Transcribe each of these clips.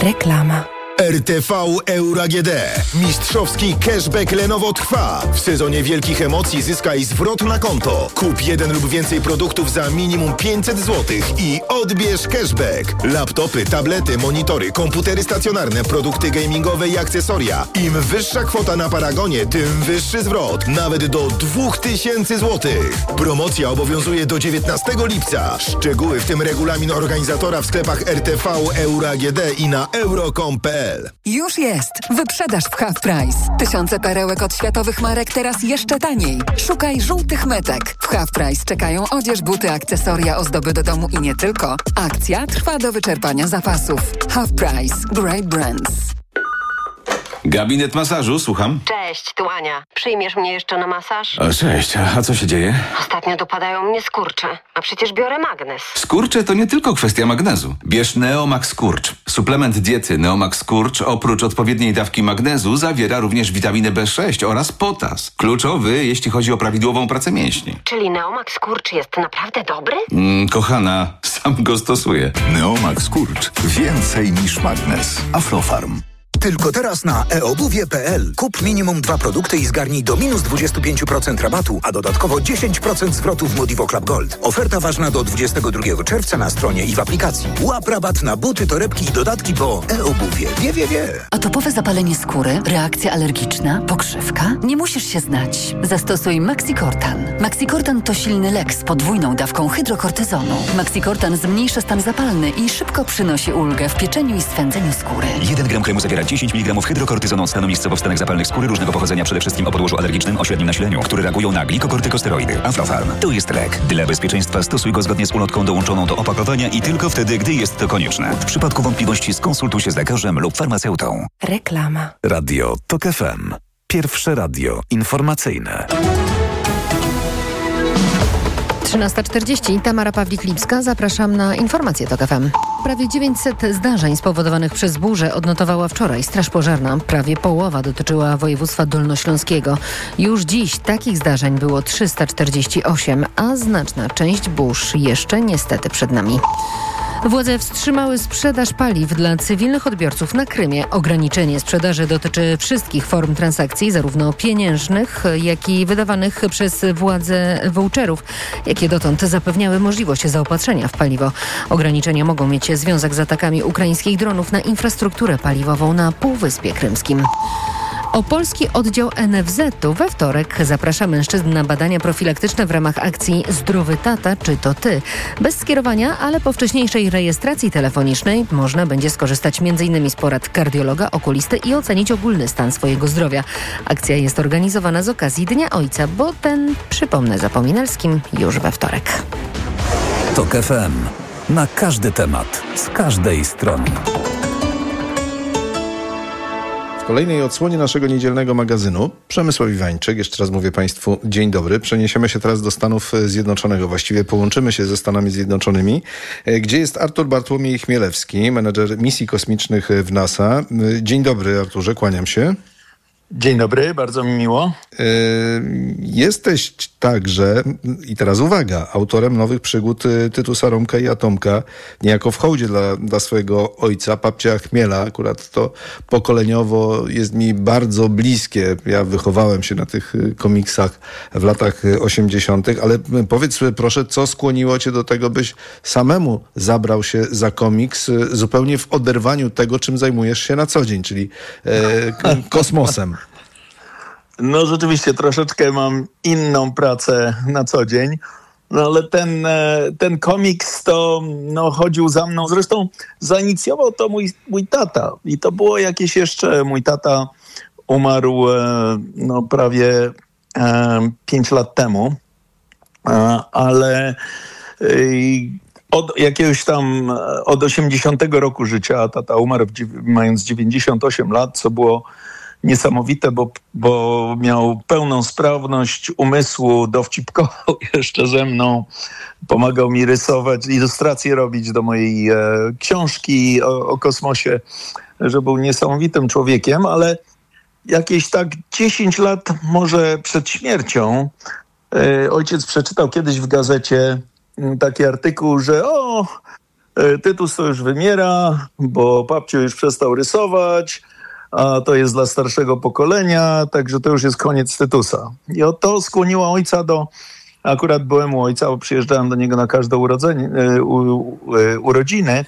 Reklama. RTV Euro AGD. Mistrzowski cashback Lenovo trwa. W sezonie wielkich emocji zyskaj zwrot na konto. Kup jeden lub więcej produktów za minimum 500 zł i odbierz cashback. Laptopy, tablety, monitory, komputery stacjonarne, produkty gamingowe i akcesoria. Im wyższa kwota na paragonie, tym wyższy zwrot. Nawet do 2000 zł. Promocja obowiązuje do 19 lipca. Szczegóły, w tym regulamin organizatora, w sklepach RTV Euro AGD i na euro.com.pl. Już jest! Wyprzedaż w Half Price. Tysiące perełek od światowych marek teraz jeszcze taniej. Szukaj żółtych metek. W Half Price czekają odzież, buty, akcesoria, ozdoby do domu i nie tylko. Akcja trwa do wyczerpania zapasów. Half Price. Great brands. Gabinet masażu, słucham. Cześć, tu Ania. Przyjmiesz mnie jeszcze na masaż? O, cześć, a co się dzieje? Ostatnio dopadają mnie skurcze, a przecież biorę magnez. Skurcze to nie tylko kwestia magnezu. Bierz Neomax Skurcz. Suplement diety Neomax Skurcz oprócz odpowiedniej dawki magnezu zawiera również witaminę B6 oraz potas. Kluczowy, jeśli chodzi o prawidłową pracę mięśni. Czyli Neomax Skurcz jest naprawdę dobry? Kochana, sam go stosuję. Neomax Skurcz. Więcej niż magnez. Aflofarm. Tylko teraz na eobuwie.pl. Kup minimum 2 produkty i zgarnij do minus 25% rabatu, a dodatkowo 10% zwrotu w Modivo Club Gold. Oferta ważna do 22 czerwca na stronie i w aplikacji. Łap rabat na buty, torebki i dodatki po eobuwie. Wie. Atopowe zapalenie skóry, reakcja alergiczna, pokrzywka? Nie musisz się znać. Zastosuj Maxicortan. Maxicortan to silny lek z podwójną dawką hydrokortyzonu. Maxicortan zmniejsza stan zapalny i szybko przynosi ulgę w pieczeniu i swędzeniu skóry. 1 gram kremu zawiera 10 mg hydrokortyzonu od stanu miejscowo w stanach zapalnych skóry różnego pochodzenia, przede wszystkim o podłożu alergicznym o średnim nasileniu, które reagują na glikokortykosteroidy. Aflofarm. To jest lek. Dla bezpieczeństwa stosuj go zgodnie z ulotką dołączoną do opakowania i tylko wtedy, gdy jest to konieczne. W przypadku wątpliwości skonsultuj się z lekarzem lub farmaceutą. Reklama. Radio TOK FM. Pierwsze radio informacyjne. 13:40. Tamara Pawlik-Lipska. Zapraszam na informacje TOK FM. Prawie 900 zdarzeń spowodowanych przez burzę odnotowała wczoraj Straż Pożarna. Prawie połowa dotyczyła województwa dolnośląskiego. Już dziś takich zdarzeń było 348, a znaczna część burz jeszcze niestety przed nami. Władze wstrzymały sprzedaż paliw dla cywilnych odbiorców na Krymie. Ograniczenie sprzedaży dotyczy wszystkich form transakcji, zarówno pieniężnych, jak i wydawanych przez władze voucherów, jakie dotąd zapewniały możliwość zaopatrzenia w paliwo. Ograniczenia mogą mieć związek z atakami ukraińskich dronów na infrastrukturę paliwową na Półwyspie Krymskim. Opolski oddział NFZ-u we wtorek zaprasza mężczyzn na badania profilaktyczne w ramach akcji Zdrowy Tata, czy to ty? Bez skierowania, ale po wcześniejszej rejestracji telefonicznej można będzie skorzystać m.in. z porad kardiologa, okulisty i ocenić ogólny stan swojego zdrowia. Akcja jest organizowana z okazji Dnia Ojca, bo ten, przypomnę zapominalskim, już we wtorek. TOK FM. Na każdy temat, z każdej strony. W kolejnej odsłonie naszego niedzielnego magazynu Przemysław Iwańczyk, jeszcze raz mówię Państwu dzień dobry. Przeniesiemy się teraz do Stanów Zjednoczonych, właściwie połączymy się ze Stanami Zjednoczonymi, gdzie jest Artur Bartłomiej Chmielewski, menedżer misji kosmicznych w NASA. Dzień dobry, Arturze, kłaniam się. Dzień dobry, bardzo mi miło. Jesteś także, i teraz uwaga, autorem nowych przygód Tytusa, Romka i Atomka, niejako w hołdzie dla swojego ojca, papcia Chmiela. Akurat to pokoleniowo jest mi bardzo bliskie. Ja wychowałem się na tych komiksach w latach 80., ale powiedz proszę, co skłoniło cię do tego, byś samemu zabrał się za komiks zupełnie w oderwaniu tego, czym zajmujesz się na co dzień, czyli kosmosem. No rzeczywiście troszeczkę mam inną pracę na co dzień, no ale ten komiks to chodził za mną. Zresztą zainicjował to mój tata i to było jakieś jeszcze, mój tata umarł prawie 5 lat temu, ale od jakiegoś tam, od 80 roku życia, tata umarł mając 98 lat, co było niesamowite, bo miał pełną sprawność umysłu, dowcipkował jeszcze ze mną, pomagał mi rysować, ilustracje robić do mojej książki o kosmosie, że był niesamowitym człowiekiem, ale jakieś tak 10 lat może przed śmiercią ojciec przeczytał kiedyś w gazecie taki artykuł, że Tytus to już wymiera, bo babciu już przestał rysować, a to jest dla starszego pokolenia, także to już jest koniec Tytusa. I to skłoniło ojca akurat byłem u ojca, bo przyjeżdżałem do niego na każde urodziny,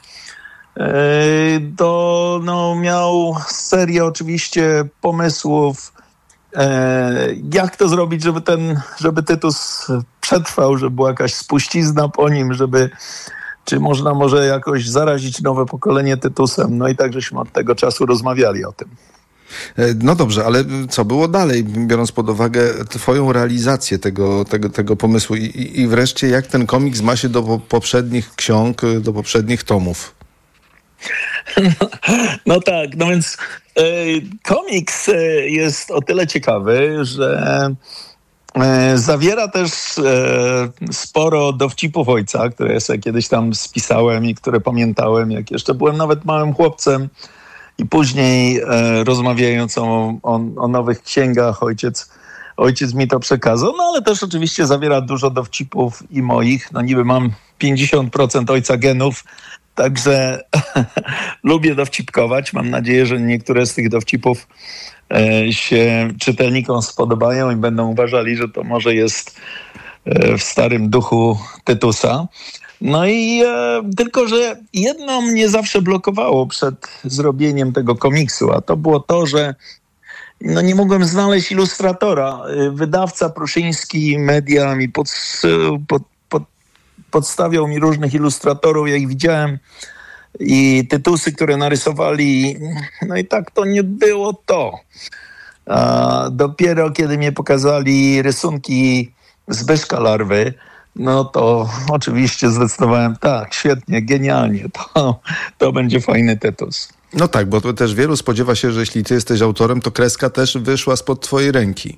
to miał serię oczywiście pomysłów, jak to zrobić, żeby Tytus przetrwał, żeby była jakaś spuścizna po nim, czy można może jakoś zarazić nowe pokolenie Tytusem. No i tak żeśmy od tego czasu rozmawiali o tym. No dobrze, ale co było dalej, biorąc pod uwagę twoją realizację tego pomysłu i wreszcie jak ten komiks ma się do poprzednich ksiąg, do poprzednich tomów? No tak, no więc komiks jest o tyle ciekawy, że zawiera też sporo dowcipów ojca, które sobie kiedyś tam spisałem i które pamiętałem, jak jeszcze byłem nawet małym chłopcem. I później rozmawiając o nowych księgach, ojciec mi to przekazał, no ale też oczywiście zawiera dużo dowcipów i moich. No niby mam 50% ojca genów, także lubię dowcipkować. Mam nadzieję, że niektóre z tych dowcipów się czytelnikom spodobają i będą uważali, że to może jest w starym duchu Tytusa. No i tylko, że jedno mnie zawsze blokowało przed zrobieniem tego komiksu, a to było to, że nie mogłem znaleźć ilustratora. Wydawca Pruszyński Media mi podstawiał mi różnych ilustratorów, ja ich widziałem i Tytusy, które narysowali, no i tak to nie było to. A dopiero kiedy mnie pokazali rysunki Zbyszka Larwy, no to oczywiście zdecydowałem, tak, świetnie, genialnie, to będzie fajny Tytus. No tak, bo to też wielu spodziewa się, że jeśli ty jesteś autorem, to kreska też wyszła spod twojej ręki.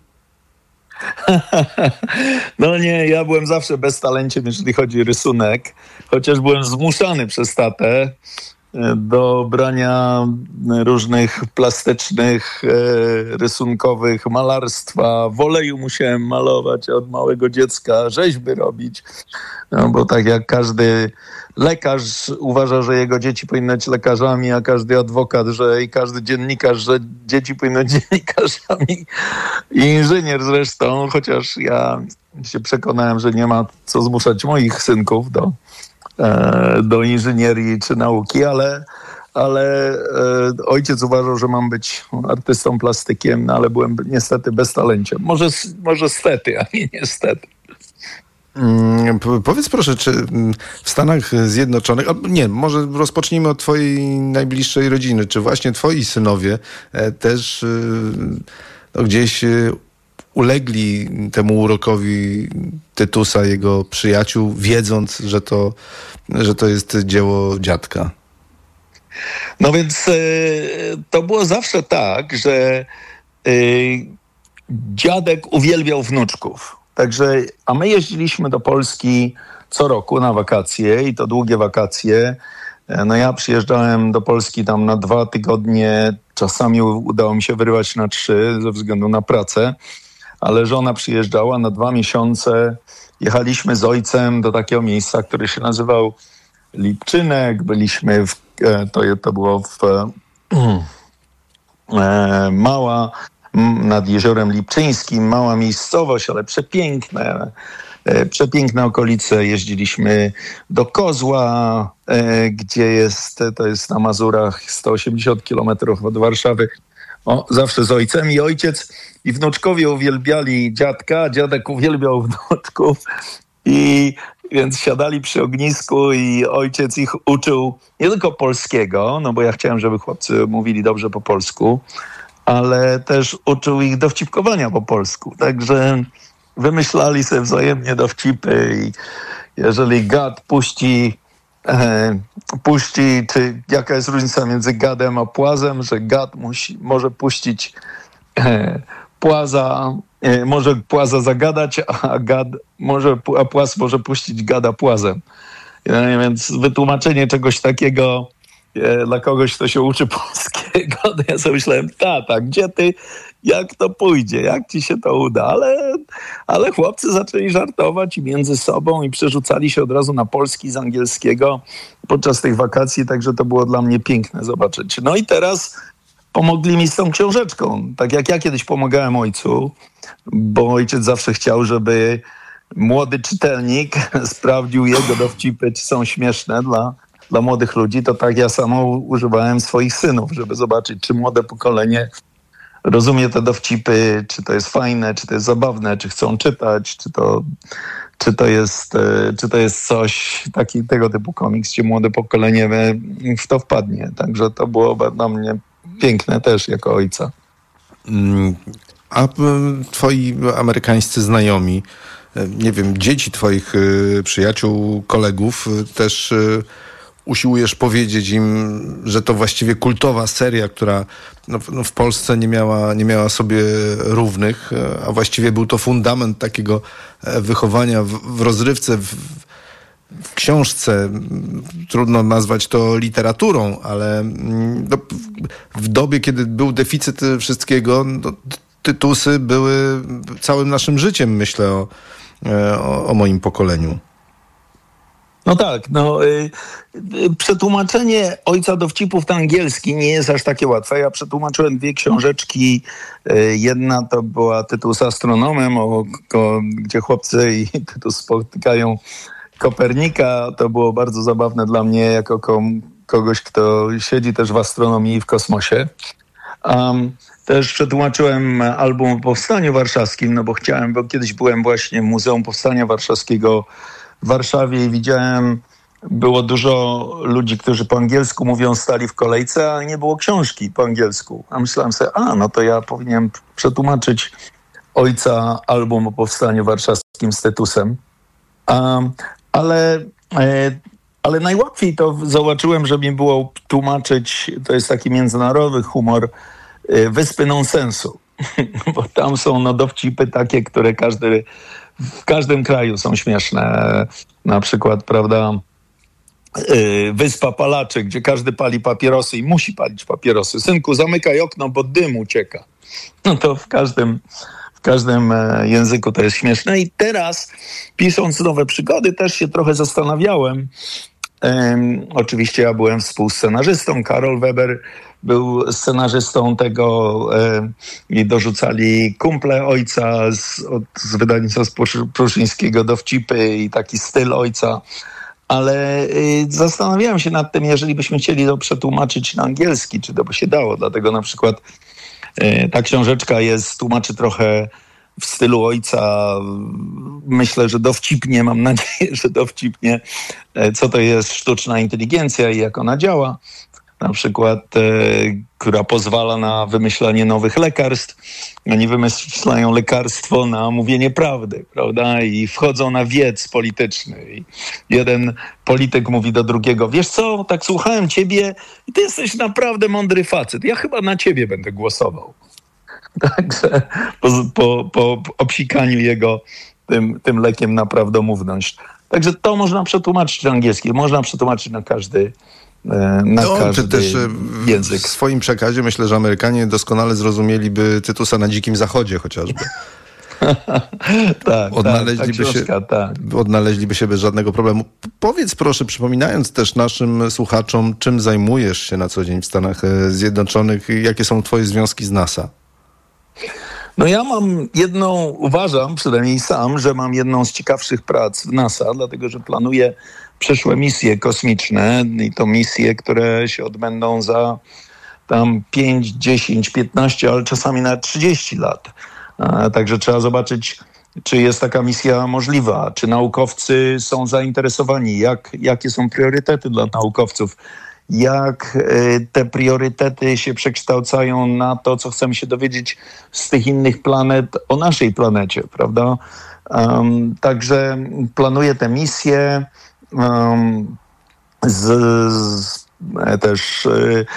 No nie, ja byłem zawsze beztalenciem, jeżeli chodzi o rysunek, chociaż byłem zmuszany przez tatę do brania różnych plastycznych, rysunkowych, malarstwa. W oleju musiałem malować od małego dziecka, rzeźby robić, no bo tak jak każdy lekarz uważa, że jego dzieci powinny być lekarzami, a każdy adwokat, i każdy dziennikarz, że dzieci powinny być dziennikarzami i inżynier zresztą, chociaż ja się przekonałem, że nie ma co zmuszać moich synków do inżynierii czy nauki, ale ojciec uważał, że mam być artystą plastykiem, ale byłem niestety beztalenciem. Może stety, a nie niestety. Powiedz proszę, czy w Stanach Zjednoczonych, może rozpocznijmy od twojej najbliższej rodziny, czy właśnie twoi synowie też gdzieś ulegli temu urokowi Tytusa, jego przyjaciół, wiedząc, że to jest dzieło dziadka? No więc to było zawsze tak, że dziadek uwielbiał wnuczków. Także, a my jeździliśmy do Polski co roku na wakacje i to długie wakacje. No ja przyjeżdżałem do Polski tam na 2 tygodnie, czasami udało mi się wyrywać na 3 ze względu na pracę, ale żona przyjeżdżała na 2 miesiące. Jechaliśmy z ojcem do takiego miejsca, które się nazywał Lipczynek. Byliśmy to było mała, nad Jeziorem Lipczyńskim, mała miejscowość, ale przepiękne okolice. Jeździliśmy do Kozła, gdzie to jest na Mazurach, 180 kilometrów od Warszawy. Zawsze z ojcem i ojciec i wnuczkowie uwielbiali dziadka, dziadek uwielbiał wnuczków i więc siadali przy ognisku i ojciec ich uczył nie tylko polskiego, no bo ja chciałem, żeby chłopcy mówili dobrze po polsku, ale też uczył ich dowcipkowania po polsku. Także wymyślali sobie wzajemnie dowcipy i jeżeli gad puści, czy jaka jest różnica między gadem a płazem, że gad może puścić płaza, może płaza zagadać, a płaz może puścić gada płazem. Więc wytłumaczenie czegoś takiego dla kogoś, kto się uczy polskiego, to ja sobie myślałem, tata, gdzie ty jak to pójdzie, jak ci się to uda, ale chłopcy zaczęli żartować i między sobą i przerzucali się od razu na polski z angielskiego podczas tych wakacji, także to było dla mnie piękne zobaczyć. No i teraz pomogli mi z tą książeczką, tak jak ja kiedyś pomagałem ojcu, bo ojciec zawsze chciał, żeby młody czytelnik sprawdził jego dowcipy, czy są śmieszne dla młodych ludzi, to tak ja samo używałem swoich synów, żeby zobaczyć, czy młode pokolenie rozumie te dowcipy, czy to jest fajne, czy to jest zabawne, czy chcą czytać, czy to jest coś tego typu komiks, gdzie młode pokolenie w to wpadnie. Także to było dla mnie piękne też jako ojca. A twoi amerykańscy znajomi, nie wiem, dzieci twoich przyjaciół, kolegów też usiłujesz powiedzieć im, że to właściwie kultowa seria, która w Polsce nie miała sobie równych, a właściwie był to fundament takiego wychowania w rozrywce, w książce. Trudno nazwać to literaturą, ale w dobie, kiedy był deficyt wszystkiego, tytusy były całym naszym życiem, myślę o moim pokoleniu. No tak, przetłumaczenie Ojca dowcipów na angielski nie jest aż takie łatwe. Ja przetłumaczyłem 2 książeczki. Jedna to była Tytuł z astronomem, gdzie chłopcy i Tytus spotykają Kopernika. To było bardzo zabawne dla mnie jako kogoś, kto siedzi też w astronomii i w kosmosie. Też przetłumaczyłem album o Powstaniu Warszawskim, bo kiedyś byłem właśnie w Muzeum Powstania Warszawskiego w Warszawie i widziałem, było dużo ludzi, którzy po angielsku mówią, stali w kolejce, a nie było książki po angielsku. A myślałem sobie, to ja powinienem przetłumaczyć Ojca album o Powstaniu Warszawskim z Tytusem. Ale najłatwiej to zobaczyłem, że mi było tłumaczyć, to jest taki międzynarodowy humor, Wyspy Nonsensu. Bo tam są dowcipy takie, które w każdym kraju są śmieszne. Na przykład, prawda, Wyspa Palaczy, gdzie każdy pali papierosy i musi palić papierosy. Synku, zamykaj okno, bo dym ucieka. To w każdym języku to jest śmieszne. I teraz, pisząc nowe przygody, też się trochę zastanawiałem. Oczywiście ja byłem współscenarzystą. Karol Weber był scenarzystą tego i dorzucali kumple ojca z wydawnictwa Pruszyńskiego dowcipy i taki styl ojca. Ale zastanawiałem się nad tym, jeżeli byśmy chcieli to przetłumaczyć na angielski, czy to by się dało. Dlatego na przykład ta książeczka tłumaczy trochę w stylu ojca. Myślę, że dowcipnie, mam nadzieję, że dowcipnie, co to jest sztuczna inteligencja i jak ona działa. Na przykład, która pozwala na wymyślanie nowych lekarstw. Oni wymyślają lekarstwo na mówienie prawdy, prawda? I wchodzą na wiec polityczny. I jeden polityk mówi do drugiego, wiesz co, tak słuchałem ciebie i ty jesteś naprawdę mądry facet. Ja chyba na ciebie będę głosował. Także po obsikaniu jego tym lekiem na prawdomówność. Także to można przetłumaczyć na angielski. Można przetłumaczyć na każdy każdy też język. W swoim przekazie myślę, że Amerykanie doskonale zrozumieliby Tytusa na Dzikim Zachodzie chociażby. Tak, odnaleźliby się bez żadnego problemu. Powiedz proszę, przypominając też naszym słuchaczom, czym zajmujesz się na co dzień w Stanach Zjednoczonych, jakie są twoje związki z NASA? Ja mam uważam przynajmniej sam, że mam jedną z ciekawszych prac w NASA, dlatego że planuję przyszłe misje kosmiczne i to misje, które się odbędą za tam 5, 10, 15, ale czasami nawet 30 lat. Także trzeba zobaczyć, czy jest taka misja możliwa, czy naukowcy są zainteresowani, jakie są priorytety dla naukowców, jak te priorytety się przekształcają na to, co chcemy się dowiedzieć z tych innych planet o naszej planecie, prawda? Także planuję te misje, też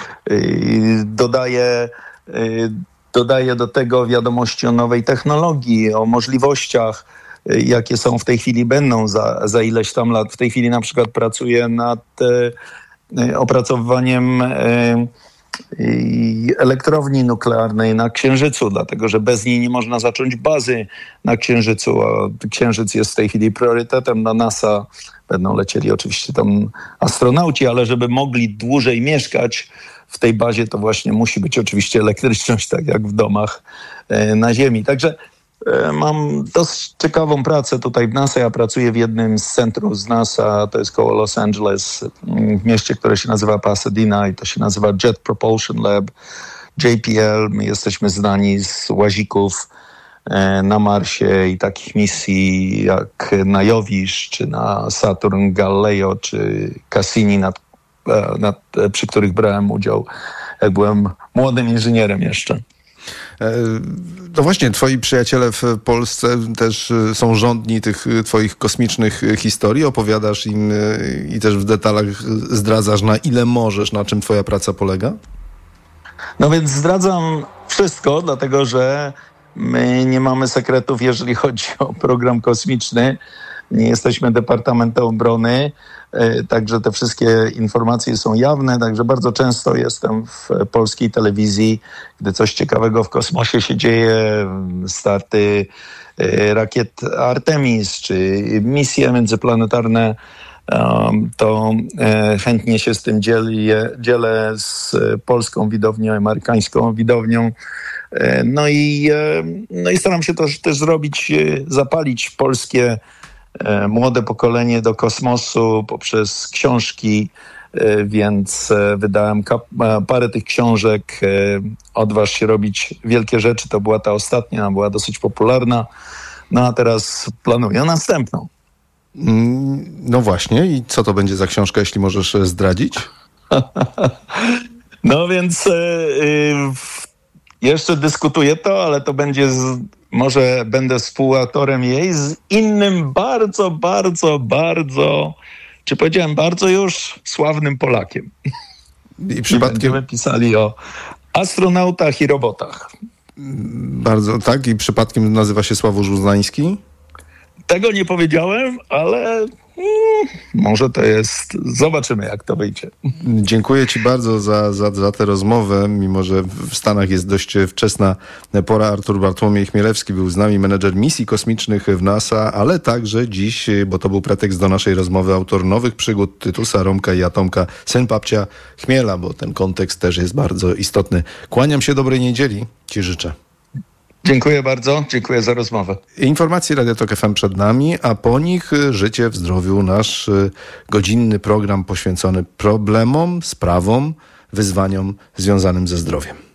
dodaję do tego wiadomości o nowej technologii, o możliwościach, jakie są w tej chwili, będą za ileś tam lat. W tej chwili na przykład pracuję nad opracowywaniem elektrowni nuklearnej na Księżycu, dlatego że bez niej nie można zacząć bazy na Księżycu, a Księżyc jest w tej chwili priorytetem dla NASA. Będą lecieli oczywiście tam astronauci, ale żeby mogli dłużej mieszkać w tej bazie, to właśnie musi być oczywiście elektryczność, tak jak w domach na Ziemi. Także mam dosyć ciekawą pracę tutaj w NASA. Ja pracuję w jednym z centrów z NASA, to jest koło Los Angeles, w mieście, które się nazywa Pasadena i to się nazywa Jet Propulsion Lab, JPL. My jesteśmy znani z łazików na Marsie i takich misji jak na Jowisz, czy na Saturn, Galileo, czy Cassini, przy których brałem udział, jak byłem młodym inżynierem jeszcze. No właśnie, twoi przyjaciele w Polsce też są żądni tych twoich kosmicznych historii. Opowiadasz im i też w detalach zdradzasz, na ile możesz, na czym twoja praca polega? No więc zdradzam wszystko, dlatego że my nie mamy sekretów, jeżeli chodzi o program kosmiczny. Nie jesteśmy Departamentem Obrony, także te wszystkie informacje są jawne, także bardzo często jestem w polskiej telewizji, gdy coś ciekawego w kosmosie się dzieje, starty rakiet Artemis czy misje międzyplanetarne, to chętnie się z tym dzielę z polską widownią, amerykańską widownią. No i staram się też zrobić, zapalić polskie młode pokolenie do kosmosu poprzez książki, więc wydałem parę tych książek. Odważ się robić wielkie rzeczy, to była ta ostatnia, ona była dosyć popularna, no a teraz planuję następną. No właśnie, i co to będzie za książka, jeśli możesz zdradzić? No więc jeszcze dyskutuję to, ale to będzie może będę współautorem jej z innym bardzo, czy powiedziałem bardzo już, sławnym Polakiem. I przypadkiem będziemy pisali o astronautach i robotach. Bardzo, tak? I przypadkiem nazywa się Sławomir Uznański? Tego nie powiedziałem, ale może to jest... Zobaczymy, jak to wyjdzie. Dziękuję ci bardzo za tę rozmowę, mimo że w Stanach jest dość wczesna pora. Artur Bartłomiej Chmielewski był z nami, menedżer misji kosmicznych w NASA, ale także dziś, bo to był pretekst do naszej rozmowy, autor nowych przygód Tytusa, Romka i Atomka, syn papcia Chmiela, bo ten kontekst też jest bardzo istotny. Kłaniam się, dobrej niedzieli ci życzę. Dziękuję bardzo, dziękuję za rozmowę. Informacje Radio Tok FM przed nami, a po nich Życie w zdrowiu, nasz godzinny program poświęcony problemom, sprawom, wyzwaniom związanym ze zdrowiem.